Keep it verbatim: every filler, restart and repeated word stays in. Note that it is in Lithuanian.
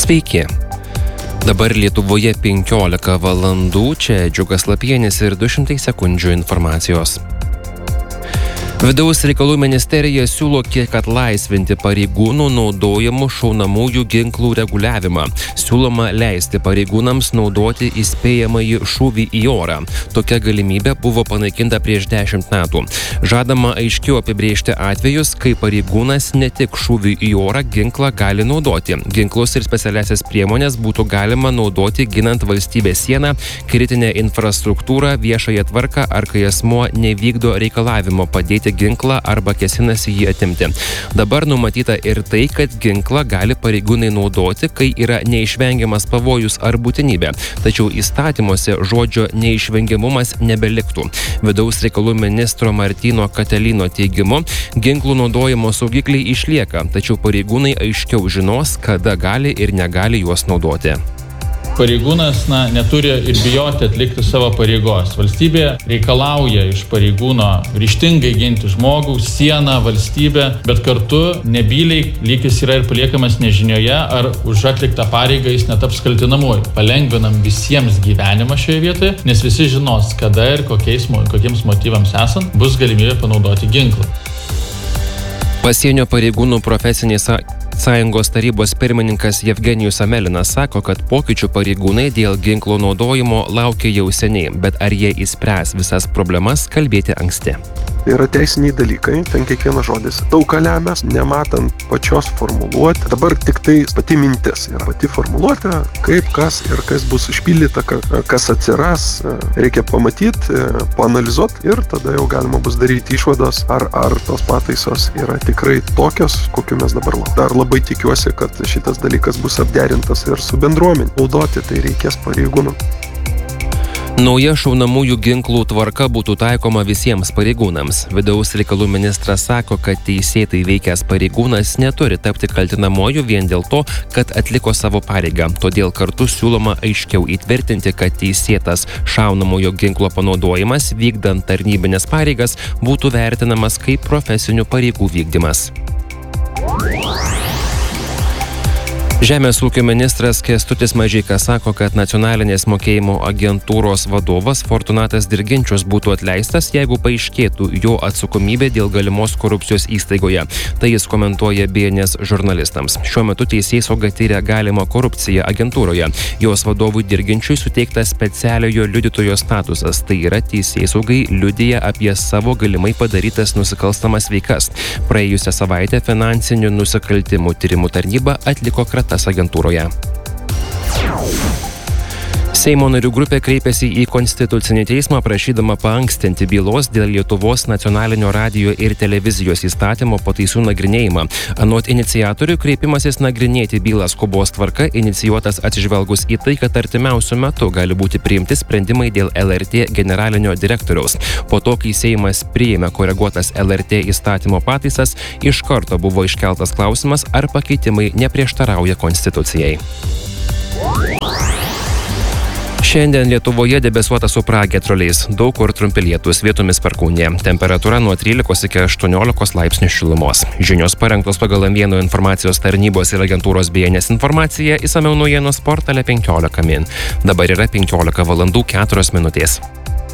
Sveiki. Dabar Lietuvoje penkiolika valandų, čia Džiugas Lapienis ir du šimtai sekundžių informacijos. Vidaus reikalų ministerija siūlo kiek atlaisvinti pareigūnų naudojamų šaunamųjų ginklų reguliavimą. Siūloma leisti pareigūnams naudoti įspėjamąjį šūvį į orą. Tokia galimybė buvo panaikinta prieš dešimt metų. Žadama aiškiau apibrėžti atvejus, kai pareigūnas ne tik šūvį į orą ginklą gali naudoti. Ginklus ir specialiasias priemonės būtų galima naudoti ginant valstybės sieną, kritinę infrastruktūrą, viešąją tvarką ar kai asmuo nevykdo reikalavimo padėti ginklą arba kėsinasi jį atimti. Dabar numatyta ir tai, kad ginklą gali pareigūnai naudoti, kai yra neišvengiamas pavojus ar būtinybė. Tačiau įstatymuose žodžio neišvengiamumas nebeliktų. Vidaus reikalų ministro Martyno Katelino teigimu, ginklų naudojimo saugikliai išlieka, tačiau pareigūnai aiškiau žinos, kada gali ir negali juos naudoti. Pareigūnas na, neturi ir bijoti atlikti savo pareigos. Valstybė reikalauja iš pareigūno ryžtingai ginti žmogų, sieną, valstybę, bet kartu nebyliai lygis yra ir paliekamas nežinioje, ar už atliktą pareigą jis netaps kaltinamuoju. Palengvinam visiems gyvenimą šioje vietoje, nes visi žinos, kada ir kokiais, kokiems motyvams esant bus galimybė panaudoti ginklą. Pasienio pareigūnų profesinės sąjungos tarybos pirmininkas Jevgenijus Amelinas sako, kad pokyčių pareigūnai dėl ginklo naudojimo laukia jau seniai, bet ar jie išspręs visas problemas, kalbėti anksti. Tai yra teisiniai dalykai, ten kiekvienas žodis daug ką lemia, nematant pačios formuluotės. Dabar tik tai pati mintis yra pati formuluotė, kaip, kas ir kas bus išpildyta, kas atsiras, reikia pamatyti, paanalizuoti ir tada jau galima bus daryti išvadas, ar, ar tos pataisos yra tikrai tokios, kokiu mes dabar laukime. Dar labai tikiuosi, kad šitas dalykas bus apderintas ir su bendruomenė. Naudoti tai reikės pareigūnų. Nauja šaunamųjų ginklų tvarka būtų taikoma visiems pareigūnams. Vidaus reikalų ministras sako, kad teisėtai veikęs pareigūnas neturi tapti kaltinamuoju vien dėl to, kad atliko savo pareigą. Todėl kartu siūloma aiškiau įtvirtinti, kad teisėtas šaunamojo ginklo panaudojimas vykdant tarnybinės pareigas būtų vertinamas kaip profesinių pareigų vykdymas. Žemės ūkio ministras Kęstutis Mažeika sako, kad nacionalinės mokėjimo agentūros vadovas Fortunatas Dirginčius būtų atleistas, jeigu paaiškėtų jo atsakomybė dėl galimos korupcijos įstaigoje. Tai jis komentuoja B N S žurnalistams. Šiuo metu teisėsauga tyria galimą korupciją agentūroje. Jos vadovui Dirginčiui suteiktas specialiojo liudytojo statusas. Tai yra teisėsaugai liudija apie savo galimai padarytas nusikalstamas veikas. Praėjusią savaitę finansinių nusikaltimų tyrimų tarnyba atliko kratas agentūroje. Seimo narių grupė kreipėsi į Konstitucinį teismą prašydama paankstinti bylos dėl Lietuvos nacionalinio radijo ir televizijos įstatymo pataisų nagrinėjimą. Anot iniciatorių, kreipimasis nagrinėti bylą skubos tvarka inicijuotas atsižvelgus į tai, kad artimiausiu metu gali būti priimti sprendimai dėl L R T generalinio direktoriaus. Po to, kai Seimas priėmė koreguotas L R T įstatymo pataisas, iš karto buvo iškeltas klausimas, ar pakeitimai neprieštarauja Konstitucijai. Šiandien Lietuvoje debesuota su pragiedruliais, daug kur trumpi lietūs, vietomis perkūnija. Temperatūra nuo trylikos iki aštuoniolikos laipsnių šilumos. Žinios parengtos pagal M vieno informacijos tarnybos ir agentūros B N S informaciją, išsamiau naujienos portale penkiolika min. Dabar yra penkiolika valandų keturios minutės.